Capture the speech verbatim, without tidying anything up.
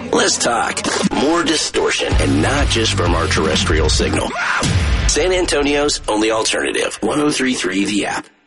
less talk, more distortion, and not just from our terrestrial signal. San Antonio's only alternative, one oh three point three The App.